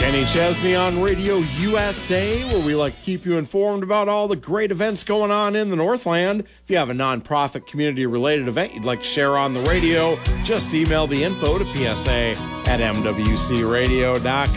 Danny Chesney on Radio USA, where we like to keep you informed about all the great events going on in the Northland. If you have a nonprofit community-related event you'd like to share on the radio, just email the info to psa@mwcradio.com.